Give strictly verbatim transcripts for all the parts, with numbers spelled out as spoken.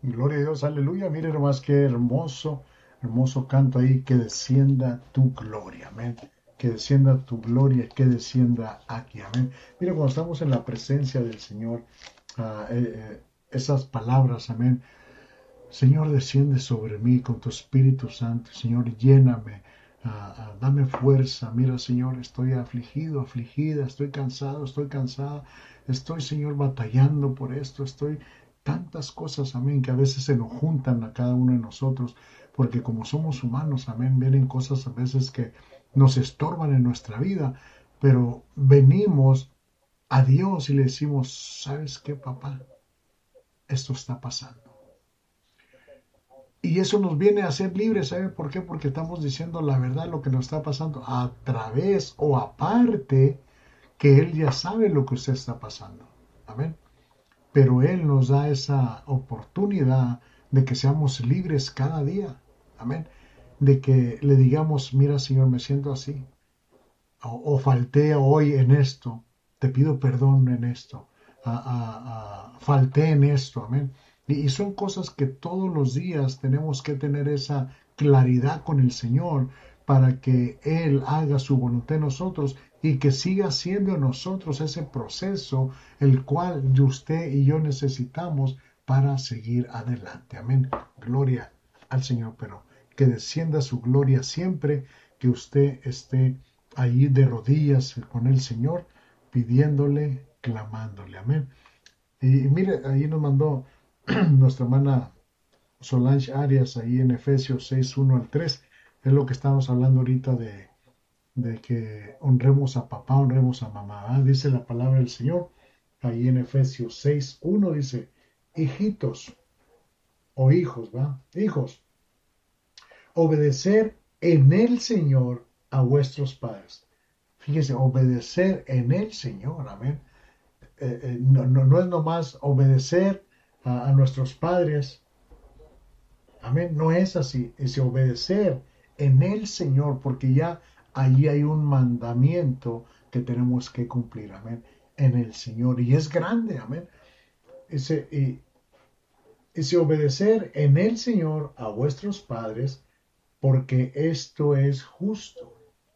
Gloria a Dios, aleluya. Mire nomás qué hermoso, hermoso canto ahí. Que descienda tu gloria, amén. Que descienda tu gloria, que descienda aquí, amén. Mire, cuando estamos en la presencia del Señor, ah, eh, eh, esas palabras, amén. Señor, desciende sobre mí con tu Espíritu Santo. Señor, lléname, ah, ah, dame fuerza. Mira, Señor, estoy afligido, afligida, estoy cansado, estoy cansada. Estoy, Señor, batallando por esto. Estoy tantas cosas, amén, que a veces se nos juntan a cada uno de nosotros, porque como somos humanos, amén, vienen cosas a veces que nos estorban en nuestra vida, pero venimos a Dios y le decimos, ¿sabes qué, papá? Esto está pasando. Y eso nos viene a ser libres, ¿sabe por qué? Porque estamos diciendo la verdad, lo que nos está pasando, a través o aparte que Él ya sabe lo que usted está pasando. Amén. Pero Él nos da esa oportunidad de que seamos libres cada día. Amén. De que le digamos, mira, Señor, me siento así. O, o falté hoy en esto. Te pido perdón en esto. A, a, a, falté en esto. Amén. Y, y son cosas que todos los días tenemos que tener esa claridad con el Señor para que Él haga su voluntad en nosotros y que siga siendo en nosotros ese proceso el cual usted y yo necesitamos para seguir adelante. Amén. Gloria al Señor, pero que descienda su gloria siempre que usted esté ahí de rodillas con el Señor, pidiéndole, clamándole. Amén. Y, y mire, ahí nos mandó nuestra hermana Solange Arias, ahí en Efesios seis, uno al tres. Es lo que estamos hablando ahorita de, de que honremos a papá, honremos a mamá. ¿Ah? Dice la palabra del Señor, ahí en Efesios seis, uno dice, hijitos o hijos, ¿va? Hijos, obedecer en el Señor a vuestros padres. Fíjese, obedecer en el Señor, amén. Eh, eh, no, no, no es nomás obedecer a, a nuestros padres, amén, no es así, es obedecer en el Señor, porque ya ahí hay un mandamiento que tenemos que cumplir, amén, en el Señor, y es grande, amén. Dice, y, dice obedecer en el Señor a vuestros padres, porque esto es justo.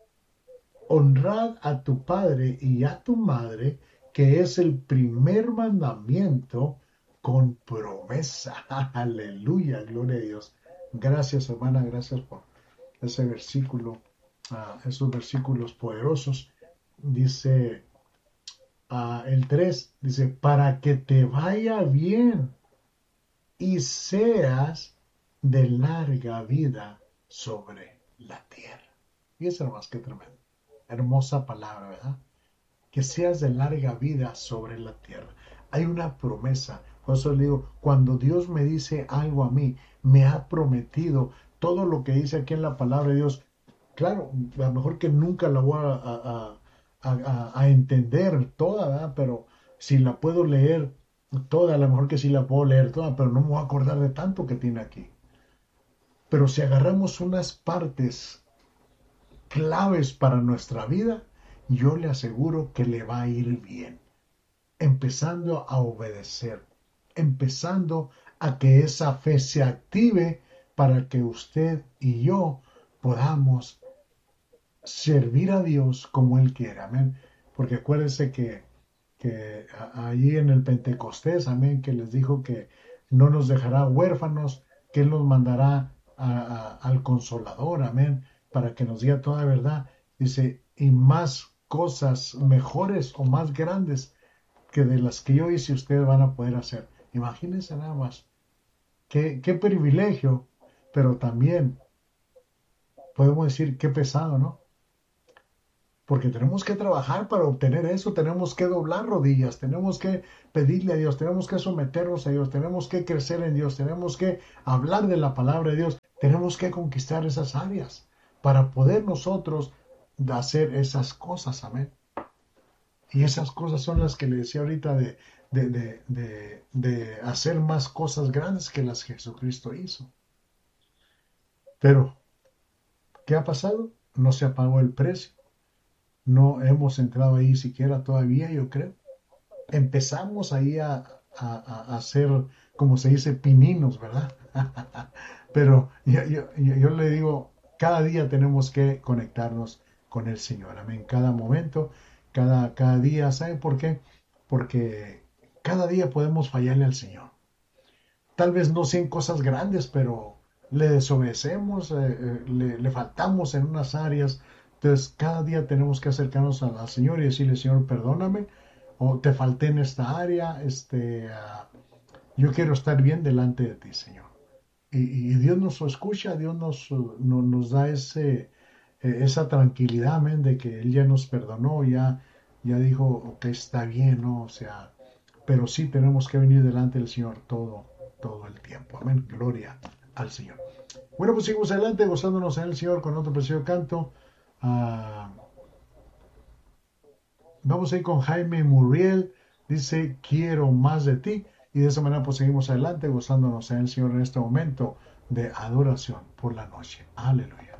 Honrad a tu padre y a tu madre, que es el primer mandamiento con promesa. Aleluya, gloria a Dios. Gracias, hermana, gracias por ese versículo, uh, esos versículos poderosos. Dice uh, el tres, dice, para que te vaya bien y seas de larga vida sobre la tierra. Y eso es más que tremendo. Hermosa palabra, ¿verdad? Que seas de larga vida sobre la tierra. Hay una promesa. Por eso le digo, cuando Dios me dice algo a mí, me ha prometido todo lo que dice aquí en la palabra de Dios. Claro, a lo mejor que nunca la voy a, a, a, a, a entender toda, ¿verdad? Pero si la puedo leer toda, a lo mejor que sí la puedo leer toda, pero no me voy a acordar de tanto que tiene aquí. Pero si agarramos unas partes claves para nuestra vida, yo le aseguro que le va a ir bien. Empezando a obedecer, empezando a que esa fe se active para que usted y yo podamos servir a Dios como Él quiere. Amén. Porque acuérdense que, que allí en el Pentecostés, amén, que les dijo que no nos dejará huérfanos, que Él nos mandará a, a, al Consolador, amén, para que nos diga toda verdad. Dice, y más cosas mejores o más grandes que de las que yo hice ustedes van a poder hacer. Imagínense nada más. Qué, qué privilegio, pero también podemos decir qué pesado, ¿no? Porque tenemos que trabajar para obtener eso, tenemos que doblar rodillas, tenemos que pedirle a Dios, tenemos que someternos a Dios, tenemos que crecer en Dios, tenemos que hablar de la palabra de Dios, tenemos que conquistar esas áreas para poder nosotros hacer esas cosas, amén. Y esas cosas son las que le decía ahorita de, de, de, de, de hacer más cosas grandes que las que Jesucristo hizo. Pero, ¿qué ha pasado? No se pagó el precio. No hemos entrado ahí siquiera todavía, yo creo. Empezamos ahí a, a, a hacer como se dice, pininos, ¿verdad? Pero yo, yo, yo le digo, cada día tenemos que conectarnos con el Señor, amén, cada momento, cada, cada día, ¿saben por qué? Porque cada día podemos fallarle al Señor. Tal vez no sean cosas grandes, pero le desobedecemos, eh, eh, le, le faltamos en unas áreas. Entonces, cada día tenemos que acercarnos al, al Señor y decirle, Señor, perdóname, o te falté en esta área, este, uh, yo quiero estar bien delante de ti, Señor. Y, y Dios nos escucha, Dios nos, no, nos da ese, eh, esa tranquilidad, amén, de que Él ya nos perdonó, ya, ya dijo que está bien, ¿no? O sea, pero sí tenemos que venir delante del Señor todo, todo el tiempo. Amén. Gloria al Señor. Bueno, pues seguimos adelante gozándonos en el Señor con otro precioso canto. Uh, vamos a ir con Jaime Muriel. Dice, quiero más de ti. Y de esa manera pues seguimos adelante gozándonos en el Señor en este momento de adoración por la noche. Aleluya.